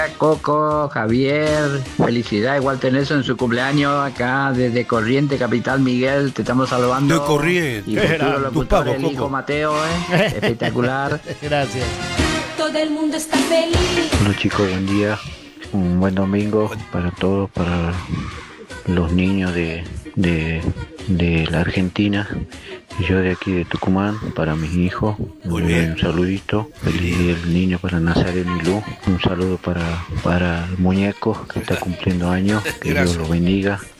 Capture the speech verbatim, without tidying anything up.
Coco, Javier, felicidad, igual tenés en su cumpleaños acá desde Corriente, Capital Miguel, te estamos saludando. De Corriente. Y futuro locutor, Tu pago, el hijo Coco. Mateo, ¿eh? Espectacular. Gracias. Todo el mundo está feliz. Hola chicos, buen día. Un buen domingo para todos, para los niños de, de, de la Argentina y yo de aquí de Tucumán, para mis hijos. Muy bien. Un saludito. Feliz día del niño para Nazareno y Lu. Un saludo para, para el muñeco que está cumpliendo años. Que Dios Gracias. lo bendiga.